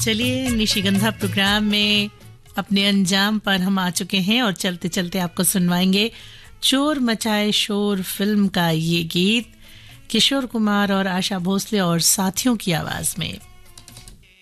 चलिए निशिगंधा प्रोग्राम में अपने अंजाम पर हम आ चुके हैं और चलते चलते आपको सुनवाएंगे चोर मचाए शोर फिल्म का ये गीत किशोर कुमार और आशा भोसले और साथियों की आवाज में।